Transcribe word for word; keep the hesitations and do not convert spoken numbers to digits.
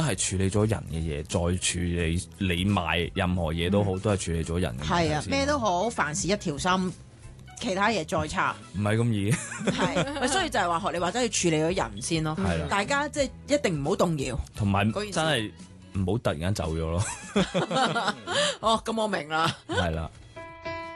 係處理咗人嘅嘢，再處理你賣任何嘢都好，嗯、都係處理咗人嘅嘢。 係啊，咩都好，凡事一條心。其他嘢再插， 唔係咁易。 係，所以就係話學你話齋要處理咗人先咯。 係啦， 大家即係一定唔好動搖， 同埋真係唔好突然間走咗咯。 哦，咁我明啦。 係啦。